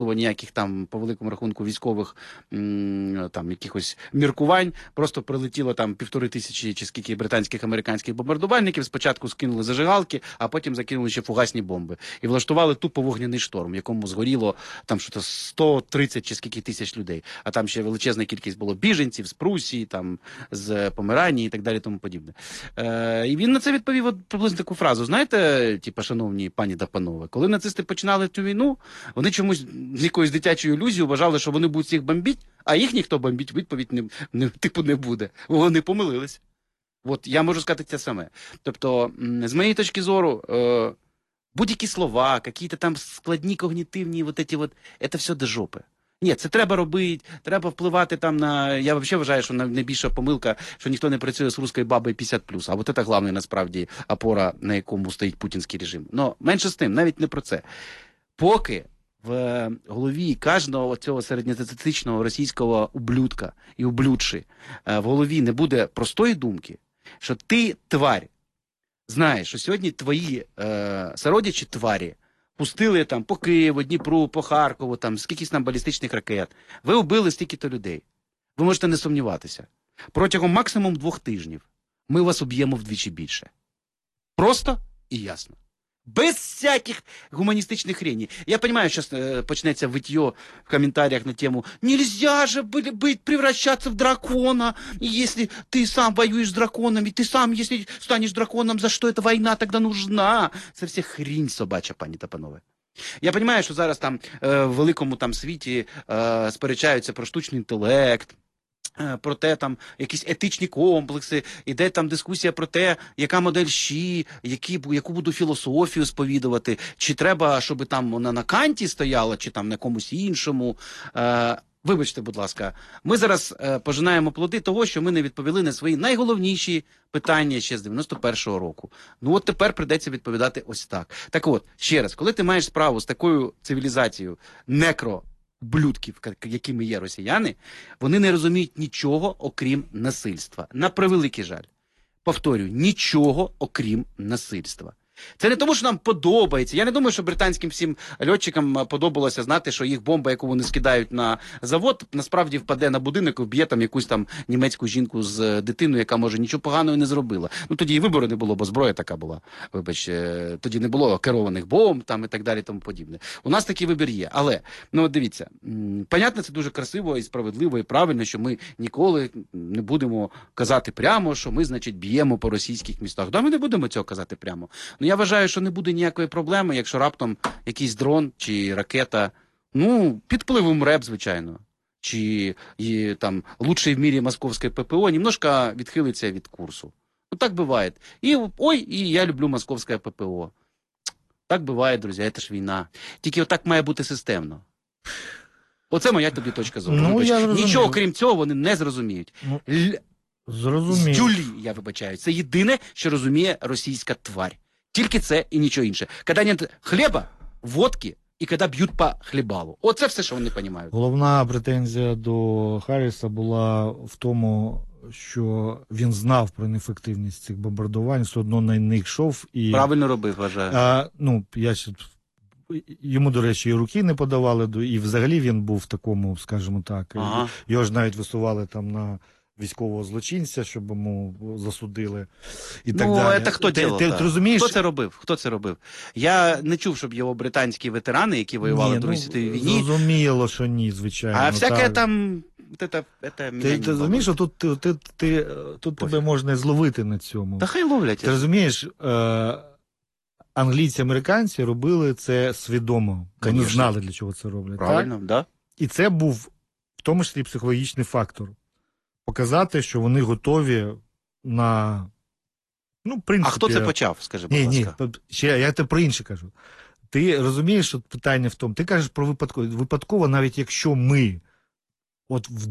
ніяких там, по великому рахунку, військових там якихось міркувань. Просто прилетіло там 1500 чи скільки британських, американських бомбардувальників. Спочатку скинули зажигалки, а потім закинули ще фугасні бомби. І влаштували тупо вогняний шторм, в якому згоріло там щось 130 чи скільки тисяч людей. А там ще величезна кількість було біженців з Прусії, там, з Померанії і так далі, тому подібне. І він на це відповів от приблизно таку фразу. Знаєте, типу, шановні пані та панове, коли нацисти починали цю війну, вони чомусь з якоюсь дитячою ілюзією вважали, що вони будуть всіх бомбити, а їх ніхто бомбить, відповідь не буде. Вони помилились. От я можу сказати це саме. Тобто, з моєї точки зору, будь-які слова, якісь там складні когнітивні, це все до жопи. Ні, це треба робити, треба впливати там на... Я взагалі вважаю, що найбільша помилка, що ніхто не працює з русською бабою 50+. А от це головне, насправді, опора, на якому стоїть путінський режим. Но менше з тим, навіть не про це. Поки в голові кожного цього середньостатистичного російського ублюдка і ублюдши в голові не буде простої думки, що ти, тварь, знаєш, що сьогодні твої сородичі тварі пустили там по Києву, Дніпру, по Харкову, там скількись там балістичних ракет. Ви вбили стільки-то людей. Ви можете не сумніватися. Протягом максимум 2 тижнів ми вас уб'ємо вдвічі більше. Просто і ясно. Без всяких гуманистичных хреней. Я понимаю, сейчас почнется вытье в комментариях на тему «Нельзя же превращаться в дракона, если ты сам воюешь с драконами, ты сам, если станешь драконом, за что эта война тогда нужна?» Це все хрінь собача, пані та панове. Я розумію, що зараз там в великому там світі сперечаються про штучний інтелект, про те, там, якісь етичні комплекси, іде там дискусія про те, яка модель ЩІ, яку буду філософію сповідувати, чи треба, щоб там вона на Канті стояла, чи там на комусь іншому. Вибачте, будь ласка, ми зараз пожинаємо плоди того, що ми не відповіли на свої найголовніші питання ще з 91-го року. Ну от тепер прийдеться відповідати ось так. Так от, ще раз, коли ти маєш справу з такою цивілізацією блюдків, якими є росіяни, вони не розуміють нічого, окрім насильства. На превеликий жаль. Повторюю, нічого, окрім насильства. Це не тому, що нам подобається. Я не думаю, що британським всім льотчикам подобалося знати, що їх бомба, яку вони скидають на завод, насправді впаде на будинок і вб'є там якусь там німецьку жінку з дитиною, яка, може, нічого поганого не зробила. Ну, тоді і вибору не було, бо зброя така була. Вибач, тоді не було керованих бомб там і так далі, тому подібне. У нас такий вибір є. Але, ну, от дивіться, понятно, це дуже красиво і справедливо і правильно, що ми ніколи не будемо казати прямо, що ми, значить, б'ємо по російських містах. Да, ми не будемо цього казати прямо. Ну, я вважаю, що не буде ніякої проблеми, якщо раптом якийсь дрон чи ракета, ну, під впливом РЕБ, звичайно, чи там лучший в мірі московське ППО, немножко відхилиться від курсу. Ну, так буває. І я люблю московське ППО. Так буває, друзі, це ж війна. Тільки отак має бути системно. Оце моя тобі точка зору. Ну, нічого, крім цього, вони не зрозуміють. Зрозумів. Здюлі, я вибачаю. Це єдине, що розуміє російська тварь. Тільки це і нічого інше. Коли нет хліба, водки і коли б'ють по хлібалу. Оце все, що вони розуміють. Головна претензія до Харріса була в тому, що він знав про неефективність цих бомбардувань, все одно на них йшов. І, правильно робив, вважаю. Йому, до речі, і руки не подавали, і взагалі він був в такому, скажімо так, його ж навіть висували там на військового злочинця, щоб йому засудили і так далі. Ну, це хто робив? Ти розумієш? Хто це робив? Я не чув, щоб його британські ветерани, які воювали в Другій світовій війні... Зрозуміло, що ні, звичайно. А всяке там... Ти розумієш, що тут тебе можна зловити на цьому. Та хай ловлять. Ти розумієш, англійці, американці робили це свідомо. Вони знали, для чого це роблять. Правильно, так? Да. І це був, в тому числі, психологічний фактор. Показати, що вони готові на... Ну, в принципі... А хто це почав, скажи, будь ласка? Ні, ще я тебе про інше кажу. Ти розумієш, що питання в тому, ти кажеш про випадково, навіть якщо ми от в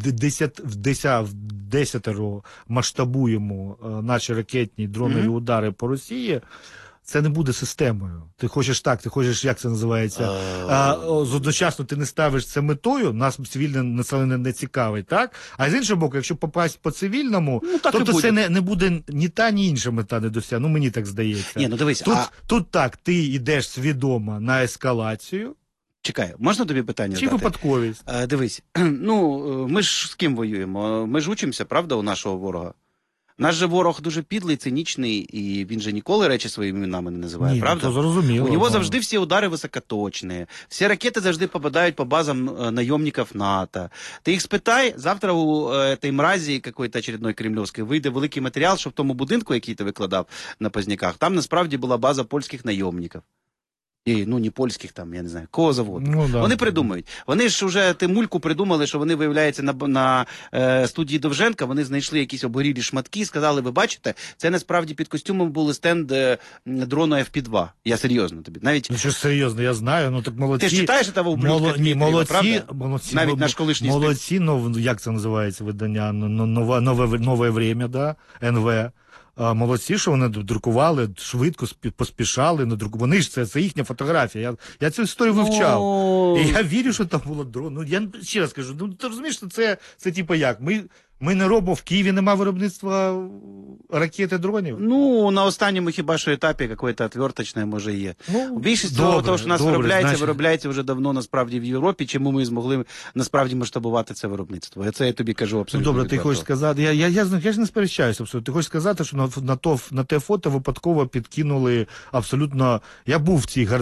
десятеро масштабуємо наші ракетні дронові удари по Росії, це не буде системою. Ти хочеш так, ти хочеш, як це називається, одночасно ти не ставиш це метою, нас цивільне населення не цікавить, так? А з іншого боку, якщо попасть по цивільному, тобто це не буде ні та, ні інша мета не досягнена. Ну, мені так здається. Ні, ну дивись, тут так, ти йдеш свідомо на ескалацію, Чекай, можна тобі питання Чи задати? випадковість? Дивись, ну, ми ж з ким воюємо? Ми ж учимося, правда, у нашого ворога? Наш же ворог дуже підлий, цинічний, і він же ніколи речі своїми іменами не називає, Ні, правда? то зрозуміло. У него ну. завжди всі удари високоточні, всі ракети завжди попадають по базам найомників НАТО. Ти їх спитай, завтра у этой мразі какой-то очередной кремлівської вийде великий матеріал, що в тому будинку, який ти викладав на Позняках, там насправді була база польських найомників. І, ну, не польських там, я не знаю, кого заводу. Ну, да. Вони придумають. Вони ж вже Тимульку придумали, що вони, виявляється, на студії Довженка, вони знайшли якісь обгорілі шматки, сказали, ви бачите, це насправді під костюмом був стенд дрону FP2. Я серйозно тобі. Навіть Ну, що ж серйозно, я знаю, ну так молодці. ти ж читаєш того ублюдка Ні, Дмитрієва, правда? молодці, Навіть наш колишній молодці, як це називається видання, нове время, да, НВ. Молодці, що вони друкували, швидко поспішали, вони ж це їхня фотографія. Я цю історію вивчав. І я вірю, що там було дрон. Ну, я ще раз кажу, ну ти розумієш, що це типу як? Ми не робимо, в Києві немає виробництва ракет і дронів. Ну, на останньому хіба що етапі якоїсь отверточне, може, є. Ну, Більшість добре, того, що у нас добре, виробляється вже давно насправді в Європі, чому ми змогли насправді масштабувати це виробництво. Це я тобі кажу Ну, абсолютно. добре, ти відверто. хочеш сказати, я ж не сперечаюся абсолютно. Ти хочеш сказати, що на те фото випадково підкинули абсолютно. Я був в цій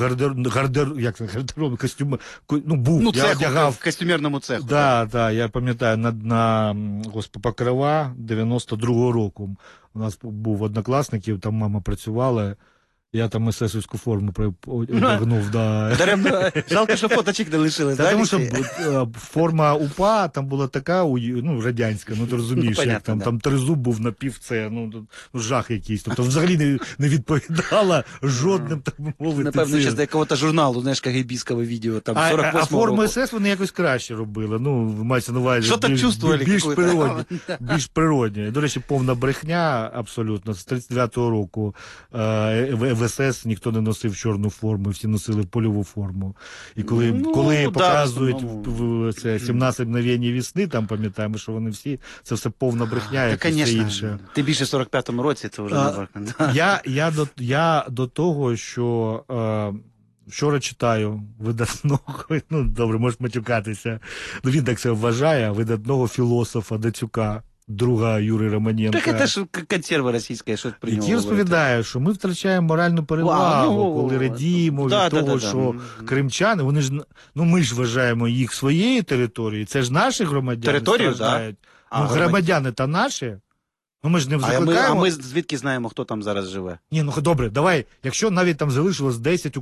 гардеробі, костюмі. Ну, був, Ну, я цеху, одягав. в костюмерному цеху. Да, я пам'ятаю, на Покрова 92-го року. У нас був однокласників, там мама працювала. Я там есесівську форму одягнув. Да. Даремно, жалко, що фоточок не лишились. Та тому що форма УПА там була така, ну, радянська, ну ти розумієш, понятно, як там, да. там тризуб був на півце, ну жах якийсь. Тобто взагалі не відповідала жодним, так би мовити. Напевно, цим. ще з якого-то журналу, знаєш, КГБ-ського відео, там, А 48-го форму року. СС вони якось краще робили. Ну, мається на увазі. Що там чувствували? Більш природні. До речі, повна брехня абсолютно. З 39-го року в СС ніхто не носив чорну форму, всі носили польову форму. І коли да, показують в це 17 мгновень весни, там пам'ятаємо, що вони всі, це все повна брехня, як Та, і все звісно. інше. Ти більше в 45-му році, це вже не Я до того, що вчора читаю видатного, ну добре, можеш матюкатися, ну він так себе вважає, видатного філософа Дацюка, друга Юрія Романенка. Так це ж консерва російська, що при ньому Який розповідає, що ми втрачаємо моральну перевагу, коли радіємо від того, що кримчани, вони ж, ну ми ж вважаємо їх своєю територією, це ж наші громадяни Територію, страждають. да? Ну, громадяни та наші. Ну ми ж не закликаємо. А ми звідки знаємо, хто там зараз живе? Ні, ну добре, давай, якщо навіть там залишилось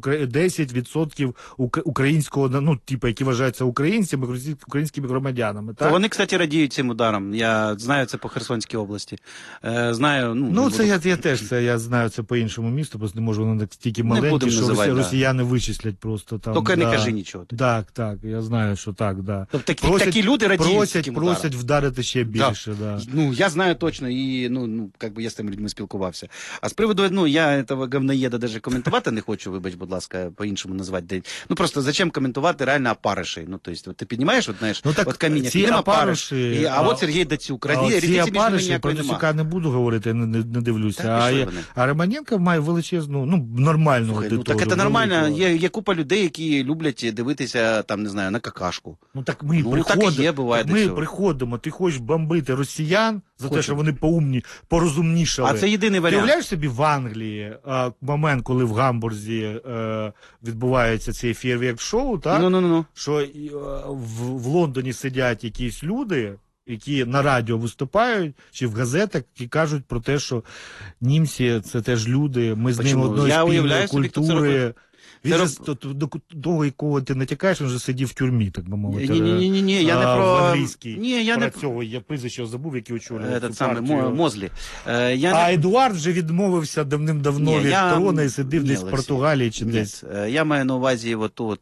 10% українського, ну, типу, які вважаються українцями, українськими громадянами, так? Вони, кстати, радіють цим ударом. Я знаю це по Херсонській області. Знаю, ну це я теж я знаю це по іншому місту, бо не можу, воно настільки маленьке, що називати, росіяни вичислять просто там. Тільки не кажи нічого. Так, я знаю, що так, да. Тобто такі люди радіють просять вдарити ще більше, да. Ну, я знаю точно, і как би я з тими людьми спілкувався. А з приводу, ну, я того говноєда даже коментувати не хочу, вибач, будь ласка, по-іншому назвати. Ну, просто зачем коментувати реально опариші? Ну, то есть, ти піднімаєш, от, знаєш, ну, так, от каміння, ці опариші, а от Сергій Дацюк, різниці між ними ніякої про нема. Дацюка не буду говорити, не дивлюся. Так, а Романенко має величезну, ну, нормальну аудиторію. Ну, так це нормально. Є купа людей, які люблять дивитися, там, не знаю, на какашку. Ну, так ми приходимо, ти хочеш бомбити росіян за те, що вони порозумнішали. А це єдиний варіант. Ти уявляєш собі в Англії момент, коли в Гамбурзі відбувається цей фєєрверк-шоу, так? Ну. Що в Лондоні сидять якісь люди, які на радіо виступають, чи в газетах, і кажуть про те, що німці – це теж люди, ми з ними одної спільної культури. Він же до того, якого ти натякаєш, він вже сидів в тюрмі, так би мовити. Ні, я не про... В англійській. Ні, я не про... Я прізвище забув, який очолює цю партію. Мозлі. Едуард вже відмовився давним-давно від трона і сидів десь в Португалії чи десь. Я маю на увазі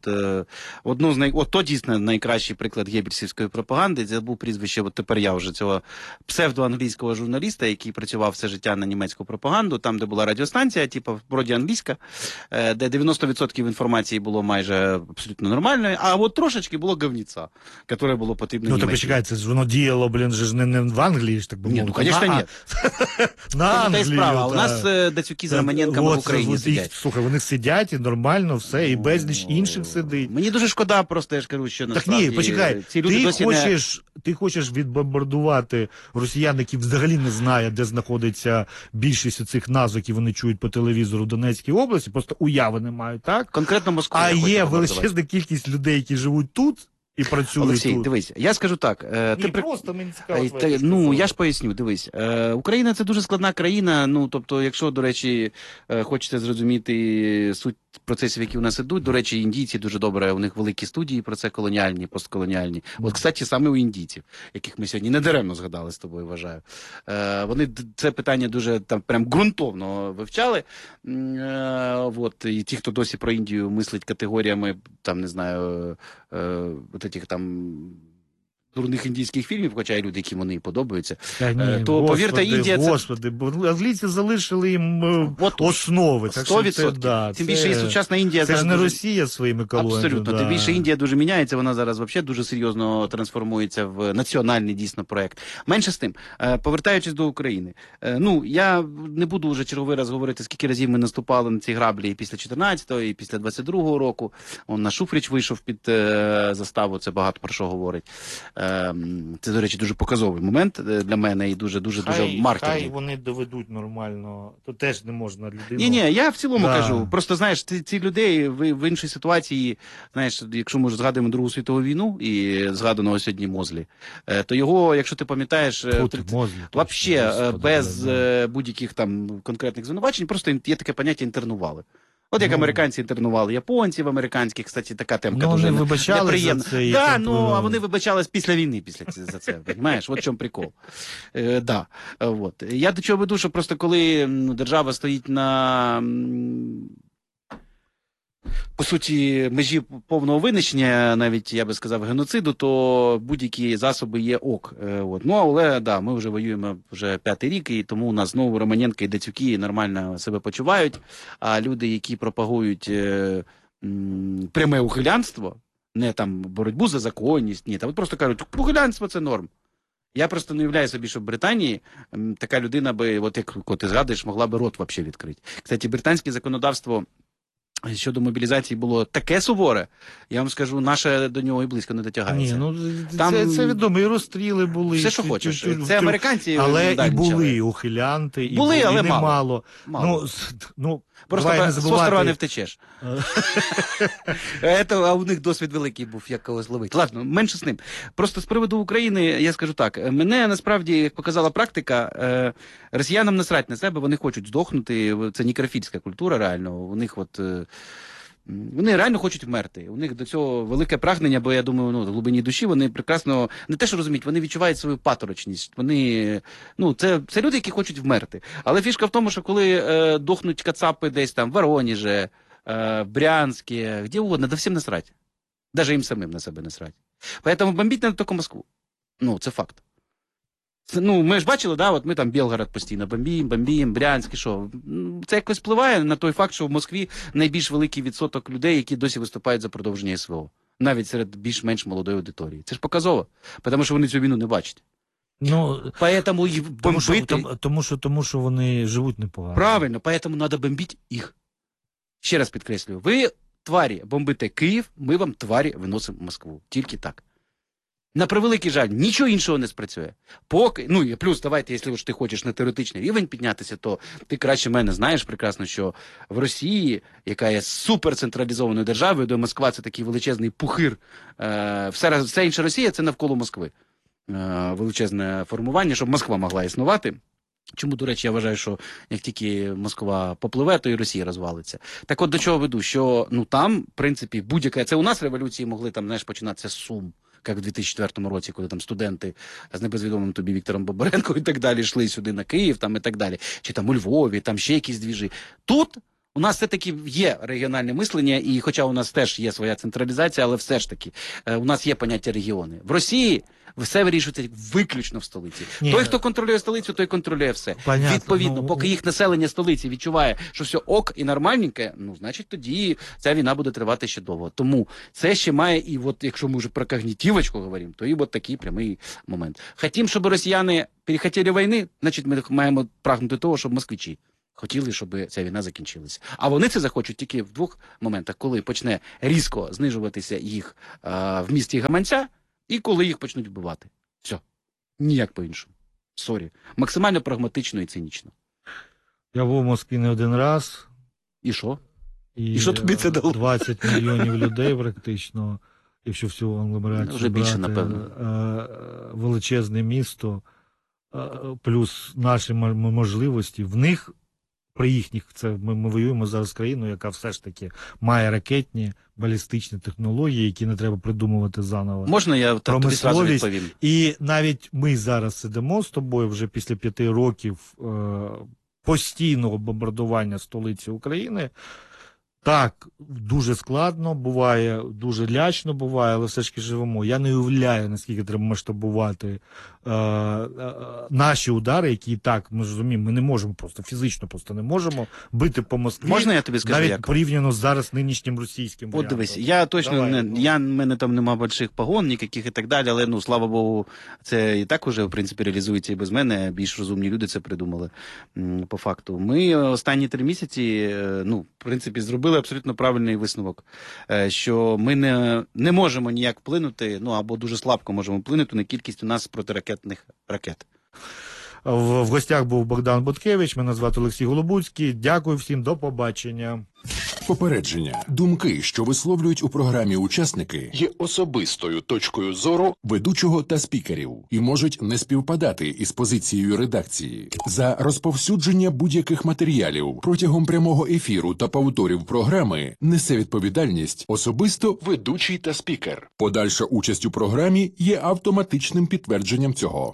то дійсно найкращий приклад геббельсівської пропаганди. Це був прізвище, от тепер я вже цього псевдоанглійського журналіста, який працював все життя на німецьку пропаганду, там, де була радіостанція, типу, вроді англійська, де 90% 90% інформації було майже абсолютно нормальною, а от трошечки було говніця, яке було потрібно Ну, так німецькій. почекай, це ж воно діяло, блін, же ж не в Англії, ж так би Ні, ну, мовити. звісно, ні. На Та й Англію, справа. У та. нас Дацюки з Так, Романенками в от, Україні от, сидять. Слухай, вони сидять і нормально все, і безліч інших сидить. Мені дуже шкода, просто я ж кажу, що Так насправді ні, почекай, ці люди досі ти хочеш відбомбардувати росіян, які взагалі не знають, де знаходиться більшість цих назв, які вони чують по телевізору в Донецькій області, просто уяви не мають, так? конкретно Москву. А я хочу є бомбардувати. величезна кількість людей, які живуть тут і працюють Олексій, тут. дивись, я скажу так. Ні, просто мені цікаво. Ну, я ж поясню, дивись. Україна – це дуже складна країна, ну, тобто, якщо, до речі, хочете зрозуміти суть процесів, які у нас ідуть, до речі, індійці дуже добре, у них великі студії про це колоніальні, постколоніальні. От, кстати, саме у індійців, яких ми сьогодні недаремно згадали з тобою, вважаю. Вони це питання дуже там прям ґрунтовно вивчали. От, і ті, хто досі про Індію мислить категоріями, там, не знаю, от этих там дурних індійських фільмів, хоча й люди, які вони подобаються, Та ні, то, повірте, Індія це... Господи, бо англійці залишили їм От основи. Так що 100%. це, да, Тим більше і сучасна Індія це ж не дуже... Росія своїми колоніями. Абсолютно. Да. Тим більше Індія дуже міняється, вона зараз взагалі дуже серйозно трансформується в національний дійсно проект. Менше з тим, повертаючись до України. Ну, я не буду вже черговий раз говорити, скільки разів ми наступали на ці граблі і після 14-го, і після 22-го року. Он на Шуфрич вийшов під заставу, це багато про що говорить. Це, до речі, дуже показовий момент для мене і дуже маркерний. Хай вони доведуть нормально, то теж не можна людину... Ні, я в цілому Да. кажу. Просто, знаєш, ці людей в іншій ситуації, знаєш, якщо ми згадуємо Другу світову війну і згаданого сьогодні Мозлі, то його, якщо ти пам'ятаєш, вообще без будь-яких там конкретних звинувачень, просто є таке поняття інтернували. От як американці інтернували японців американських, кстати, така темка Ну, дуже вони вибачались неприємна. за це. і Да, там, ну, а вони вибачались після війни за це, розумієш? От в чому прикол. Да, от. Я до чого веду, що просто коли держава стоїть на, по суті, межі повного винищення, навіть, я би сказав, геноциду, то будь-які засоби є ок. От. Ну, але, да, ми вже воюємо вже 5-й рік, і тому у нас знову Романенко і Дацюки нормально себе почувають, а люди, які пропагують пряме ухилянство, не там боротьбу за законність, ні, там просто кажуть, ухилянство – це норм. Я просто не уявляю собі, що в Британії така людина би, от як ти згадуєш, могла би рот взагалі відкрити. Кстати, британське законодавство щодо мобілізації було таке суворе, я вам скажу, наше до нього і близько не дотягається. Ні, ну Там це відомо, і розстріли були. все, що хочеш. Це Це американці але і дальнічали. були ухилянти, і Були, але немало. Мало. Ну, Просто давай не з острова не забувати. втечеш. А у них досвід великий був, як когось ловити. Ладно, менше з ним. Просто з приводу України, я скажу так, мене насправді, як показала практика, росіянам насрать на себе, вони хочуть здохнути, це некрофільська культура реально, у них от... Вони реально хочуть вмерти. У них до цього велике прагнення, бо я думаю, ну, в глибині душі вони прекрасно, не те, що розуміють, вони відчувають свою паторочність. Вони, ну, це люди, які хочуть вмерти. Але фішка в тому, що коли дохнуть кацапи десь там в Воронеже, в Брянське, де угодно, да всім насрать. Даже їм самим на себе насрать. Поэтому бомбіть не тільки Москву. Ну, це факт. Ну, ми ж бачили, да, от ми там Білгород постійно бомбіємо, Брянськ, і що. Це якось впливає на той факт, що в Москві найбільш великий відсоток людей, які досі виступають за продовження СВО. Навіть серед більш-менш молодої аудиторії. Це ж показово, тому що вони цю війну не бачать. Ну, Поэтому їх бомбити... тому що вони живуть непогано. Правильно, поэтому треба бомбити їх. Ще раз підкреслюю, ви, тварі, бомбите Київ, ми вам, тварі, виносимо Москву. Тільки так. На превеликий жаль, нічого іншого не спрацює. Поки, ну і плюс, давайте, якщо ти хочеш на теоретичний рівень піднятися, то ти краще мене знаєш прекрасно, що в Росії, яка є суперцентралізованою державою, де Москва це такий величезний пухир, вся інша Росія це навколо Москви. Величезне формування, щоб Москва могла існувати. Чому, до речі, я вважаю, що як тільки Москва попливе, то і Росія розвалиться. Так от до чого веду, що ну там, в принципі, будь-яка... Це у нас революції могли там, знаєш, починатися з Сум, як в 2004 році, коли там студенти з небезвідомим тобі Віктором Бабаренко і так далі йшли сюди на Київ там і так далі. Чи там у Львові, там ще якісь двіжі. Тут У нас все-таки є регіональне мислення, і хоча у нас теж є своя централізація, але все ж таки у нас є поняття регіони. В Росії все вирішується виключно в столиці. Ні. Той, хто контролює столицю, той контролює все. Понятно. Відповідно, поки їх населення столиці відчуває, що все ок і нормальненьке, ну, значить, тоді ця війна буде тривати ще довго. Тому це ще має, і от якщо ми вже про когнітивочку говоримо, то і от такий прямий момент. Хотім, щоб росіяни перехотіли війни, значить, ми маємо прагнути того, щоб москвичі хотіли, щоб ця війна закінчилася. А вони це захочуть тільки в двох моментах, коли почне різко знижуватися їх вміст їх гаманця, і коли їх почнуть вбивати. Все. Ніяк по-іншому. Сорі. Максимально прагматично і цинічно. Я був у Москві не один раз. І що? І що тобі це дало? 20 мільйонів людей практично, якщо всю агломерацію Вже більше, брати, напевно. величезне місто, плюс наші можливості. В них, при їхніх, це ми воюємо зараз з країною, яка все ж таки має ракетні, балістичні технології, які не треба придумувати заново. Можна я тобі зразу відповім? І навіть ми зараз сидимо з тобою вже після 5 років постійного бомбардування столиці України. Так, дуже складно буває, дуже лячно буває, але все ж таки живемо. Я не уявляю, наскільки треба масштабувати наші удари, які так, ми ж розуміємо, ми не можемо просто, фізично просто не можемо бити по Москві. Можна я тобі скажу, навіть як? порівняно зараз нинішнім російським От варіантом. дивись, я точно Давай. в мене там нема больших погон, ніяких і так далі, але, ну, слава Богу, це і так уже, в принципі, реалізується і без мене. Більш розумні люди це придумали, по факту. Ми останні 3 місяці, ну, в принципі, зробили абсолютно правильний висновок, що ми не можемо ніяк вплинути, ну, або дуже слабко можемо вплинути на кількість у нас протиракетних ракет. В гостях був Богдан Буткевич, мене звати Олексій Голобуцький. Дякую всім, до побачення. Попередження. Думки, що висловлюють у програмі учасники, Є особистою точкою зору ведучого та спікерів і можуть не співпадати із позицією редакції. За розповсюдження будь-яких матеріалів протягом прямого ефіру та повторів програми несе відповідальність особисто ведучий та спікер. подальша участь у програмі є автоматичним підтвердженням цього.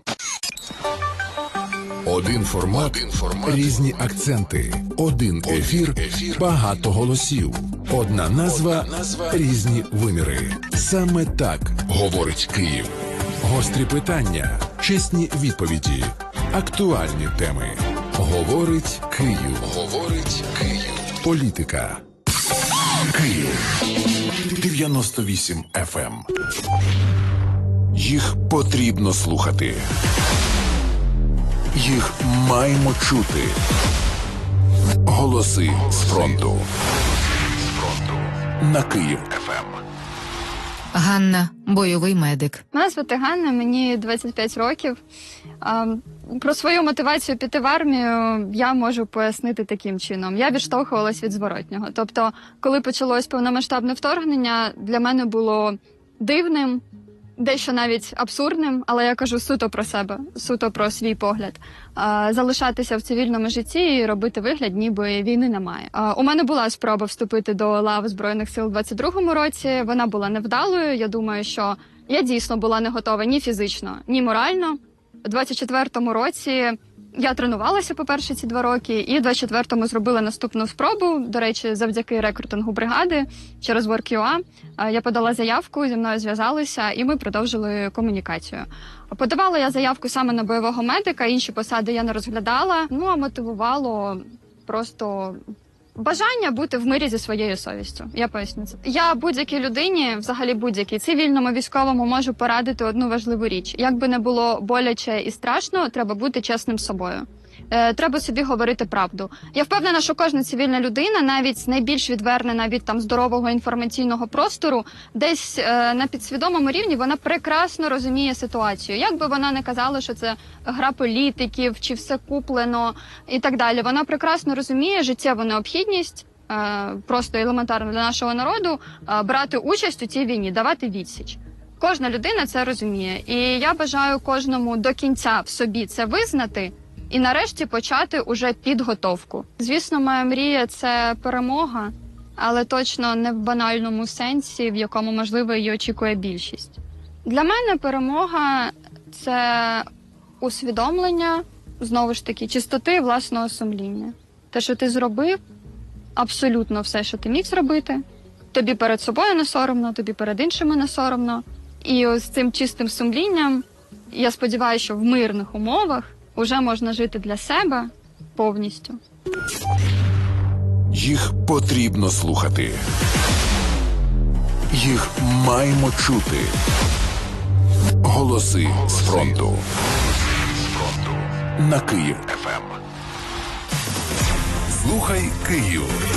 Один формат, різні акценти, один ефір, багато голосів, одна назва, різні виміри. Саме так говорить Київ. Гострі питання, чесні відповіді, актуальні теми. Говорить Київ. Говорить Київ. Політика. Київ. 98 FM. Їх потрібно слухати. Їх маємо чути. Голоси з фронту. На Київ ФМ. Ганна, бойовий медик. Мене звати Ганна, мені 25 років. Про свою мотивацію піти в армію я можу пояснити таким чином. Я відштовхувалась від зворотнього. Тобто, коли почалось повномасштабне вторгнення, для мене було дивним, дещо навіть абсурдним, але я кажу суто про себе, суто про свій погляд. Залишатися в цивільному житті і робити вигляд, ніби війни немає. У мене була спроба вступити до лав Збройних сил у 22-му році. Вона була невдалою. Я думаю, що я дійсно була не готова ні фізично, ні морально. У 24-му році я тренувалася, по-перше, ці 2 роки, і в 24-му зробила наступну спробу. До речі, завдяки рекрутингу бригади через WorkUA я подала заявку, зі мною зв'язалися, і ми продовжили комунікацію. Подавала я заявку саме на бойового медика, інші посади я не розглядала. Ну, а мотивувало просто бажання бути в мирі зі своєю совістю. Я поясню це. Я будь-якій людині, взагалі будь-якій, цивільному, військовому, можу порадити одну важливу річ. Як би не було боляче і страшно, треба бути чесним з собою. Треба собі говорити правду. Я впевнена, що кожна цивільна людина, навіть найбільш відвернена від там здорового інформаційного простору, десь на підсвідомому рівні вона прекрасно розуміє ситуацію. Як би вона не казала, що це гра політиків, чи все куплено і так далі. Вона прекрасно розуміє життєву необхідність, просто елементарно для нашого народу, брати участь у цій війні, давати відсіч. Кожна людина це розуміє. І я бажаю кожному до кінця в собі це визнати, і нарешті почати уже підготовку. Звісно, моя мрія – це перемога, але точно не в банальному сенсі, в якому, можливо, її очікує більшість. Для мене перемога – це усвідомлення, знову ж таки, чистоти власного сумління. Те, що ти зробив, абсолютно все, що ти міг зробити. Тобі перед собою не соромно, тобі перед іншими не соромно. І ось цим чистим сумлінням, я сподіваюся, що в мирних умовах вже можна жити для себе повністю. Їх потрібно слухати. Їх маємо чути. Голоси з фронту. На Київ ФМ. Слухай Київ.